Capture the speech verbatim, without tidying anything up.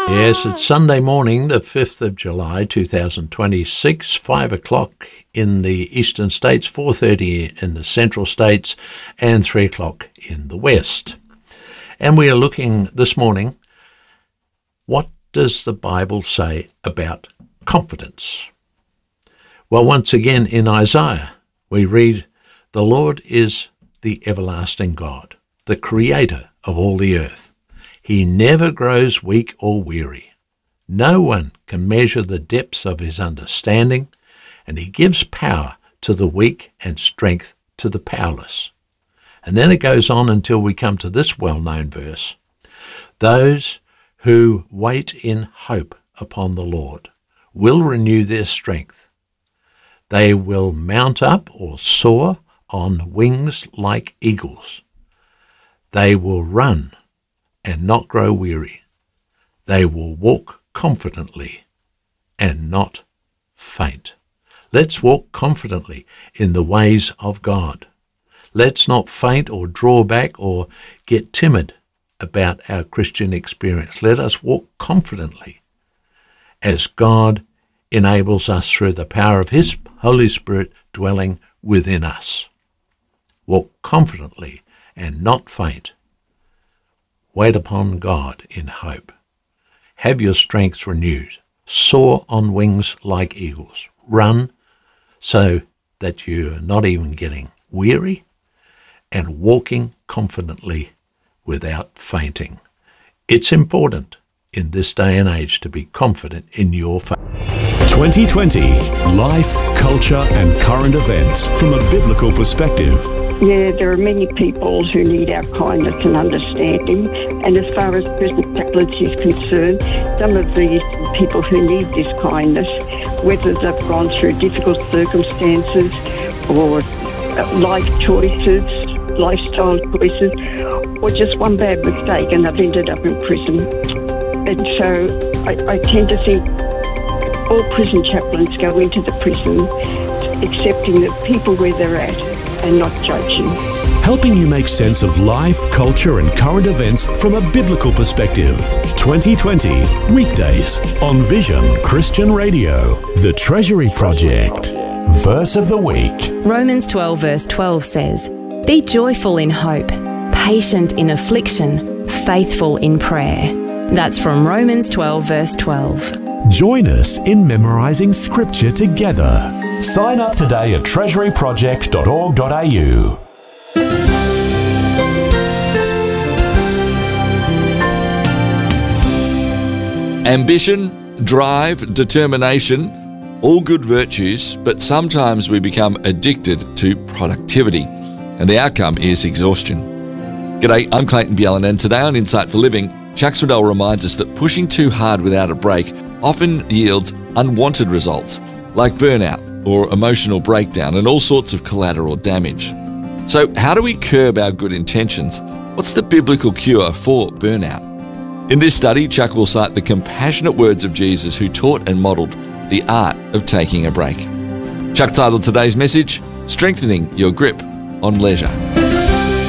Yes, it's Sunday morning, the fifth of July, two thousand twenty-six, five o'clock in the eastern states, four thirty in the central states, and three o'clock in the west. And we are looking this morning, what does the Bible say about confidence? Well, once again in Isaiah, we read, "The Lord is the everlasting God, the creator of all the earth. He never grows weak or weary. No one can measure the depths of his understanding, and he gives power to the weak and strength to the powerless." And then it goes on until we come to this well-known verse. "Those who wait in hope upon the Lord will renew their strength. They will mount up or soar on wings like eagles. They will run and not grow weary. They will walk confidently and not faint." Let's walk confidently in the ways of God. Let's not faint or draw back or get timid about our Christian experience. Let us walk confidently as God enables us through the power of His Holy Spirit dwelling within us. Walk confidently and not faint. Wait upon God in hope. Have your strength renewed. Soar on wings like eagles. Run so that you're not even getting weary, and walking confidently without fainting. It's important in this day and age to be confident in your faith. twenty twenty, life, culture and current events from a biblical perspective. Yeah, there are many people who need our kindness and understanding, and as far as prison chaplaincy is concerned, some of these people who need this kindness, whether they've gone through difficult circumstances or life choices, lifestyle choices, or just one bad mistake and they've ended up in prison. And so I, I tend to think all prison chaplains go into the prison accepting the people where they're at and not judging. Helping you make sense of life, culture and current events from a biblical perspective. twenty twenty, weekdays on Vision Christian Radio. The Treasury Project. Verse of the week. Romans twelve verse twelve says, "Be joyful in hope, patient in affliction, faithful in prayer." That's from Romans twelve verse twelve. Join us in memorising scripture together. Sign up today at treasury project dot org dot a u. Ambition, drive, determination, all good virtues, but sometimes we become addicted to productivity, and the outcome is exhaustion. G'day, I'm Clayton Bjelland, and today on Insight for Living, Chuck Swindoll reminds us that pushing too hard without a break often yields unwanted results, like burnout or emotional breakdown and all sorts of collateral damage. So how do we curb our good intentions? What's the biblical cure for burnout? In this study, Chuck will cite the compassionate words of Jesus, who taught and modelled the art of taking a break. Chuck titled today's message, "Strengthening Your Grip on Leisure."